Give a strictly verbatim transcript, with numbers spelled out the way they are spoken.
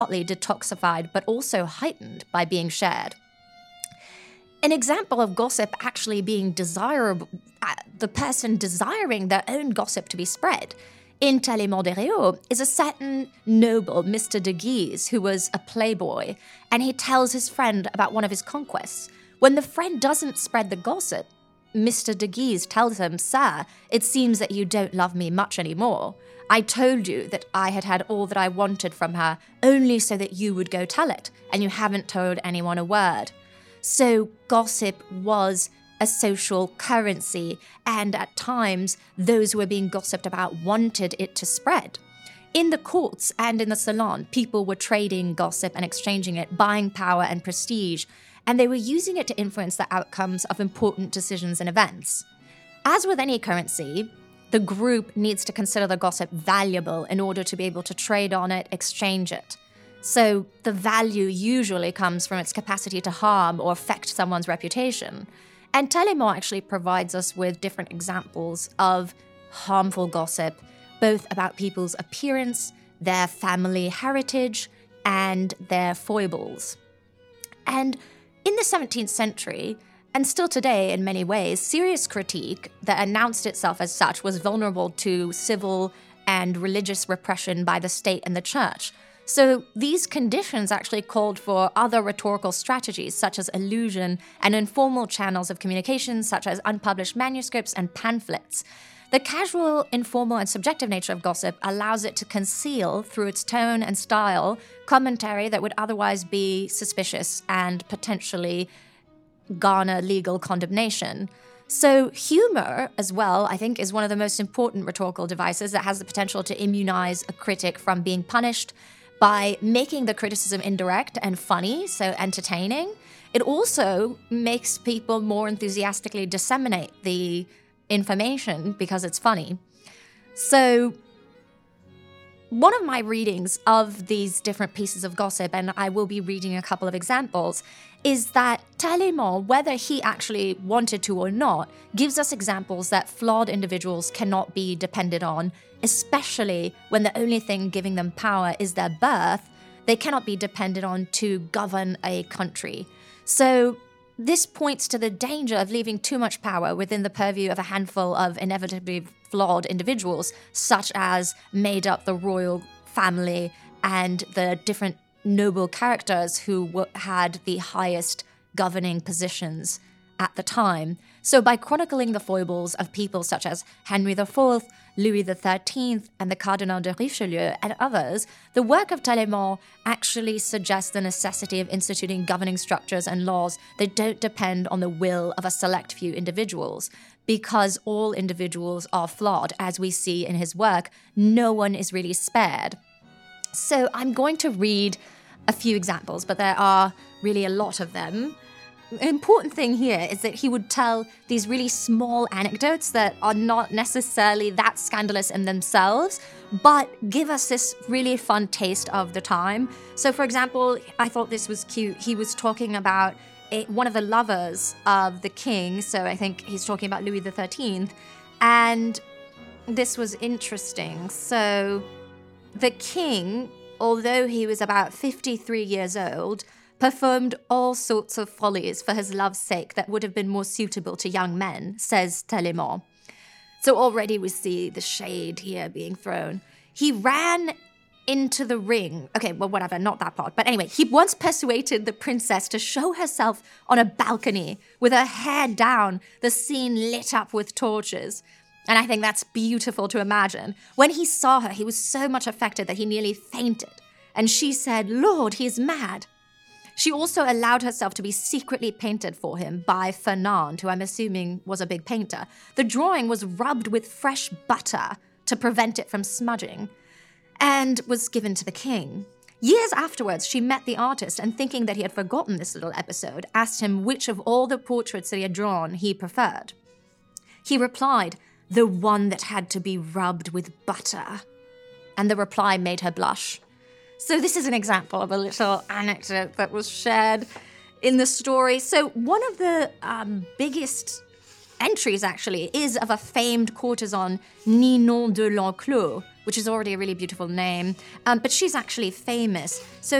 partly detoxified but also heightened by being shared. An example of gossip actually being desirable, uh, the person desiring their own gossip to be spread in Talleyrand de Réau is a certain noble, Mister de Guise, who was a playboy, and he tells his friend about one of his conquests. When the friend doesn't spread the gossip, Mister de Guise tells him, "Sir, it seems that you don't love me much anymore. I told you that I had had all that I wanted from her, only so that you would go tell it, and you haven't told anyone a word." So gossip was a social currency, and at times, those who were being gossiped about wanted it to spread. In the courts and in the salon, people were trading gossip and exchanging it, buying power and prestige, and they were using it to influence the outcomes of important decisions and events. As with any currency, the group needs to consider the gossip valuable in order to be able to trade on it, exchange it. So the value usually comes from its capacity to harm or affect someone's reputation. And Talleyrand actually provides us with different examples of harmful gossip, both about people's appearance, their family heritage, and their foibles. And in the seventeenth century, and still today in many ways, serious critique that announced itself as such was vulnerable to civil and religious repression by the state and the church. So these conditions actually called for other rhetorical strategies, such as allusion and informal channels of communication, such as unpublished manuscripts and pamphlets. The casual, informal, and subjective nature of gossip allows it to conceal, through its tone and style, commentary that would otherwise be suspicious and potentially garner legal condemnation. So humor, as well, I think, is one of the most important rhetorical devices that has the potential to immunize a critic from being punished by making the criticism indirect and funny, so entertaining. It also makes people more enthusiastically disseminate the information because it's funny. So one of my readings of these different pieces of gossip, and I will be reading a couple of examples, is that Talleyrand, whether he actually wanted to or not, gives us examples that flawed individuals cannot be depended on, especially when the only thing giving them power is their birth. They cannot be depended on to govern a country. So this points to the danger of leaving too much power within the purview of a handful of inevitably flawed individuals, such as made up the royal family and the different noble characters who w- had the highest governing positions at the time. So by chronicling the foibles of people such as Henry the Fourth, Louis the Thirteenth, and the Cardinal de Richelieu and others, the work of Talleyrand actually suggests the necessity of instituting governing structures and laws that don't depend on the will of a select few individuals. Because all individuals are flawed, as we see in his work, no one is really spared. So I'm going to read a few examples, but there are really a lot of them. The important thing here is that he would tell these really small anecdotes that are not necessarily that scandalous in themselves, but give us this really fun taste of the time. So, for example, I thought this was cute. He was talking about a, one of the lovers of the king, so I think he's talking about Louis the Thirteenth, and this was interesting. So, the king, although he was about fifty-three years old, performed all sorts of follies for his love's sake that would have been more suitable to young men, says Talleyrand. So already we see the shade here being thrown. He ran into the ring. Okay, well, whatever, not that part. But anyway, he once persuaded the princess to show herself on a balcony with her hair down, the scene lit up with torches. And I think that's beautiful to imagine. When he saw her, he was so much affected that he nearly fainted. And she said, "Lord, he is mad." She also allowed herself to be secretly painted for him by Fernand, who I'm assuming was a big painter. The drawing was rubbed with fresh butter to prevent it from smudging, and was given to the king. Years afterwards, she met the artist, and thinking that he had forgotten this little episode, asked him which of all the portraits that he had drawn he preferred. He replied, "The one that had to be rubbed with butter." And the reply made her blush. So this is an example of a little anecdote that was shared in the story. So one of the um, biggest entries, actually, is of a famed courtesan, Ninon de l'Enclos, which is already a really beautiful name. Um, but she's actually famous. So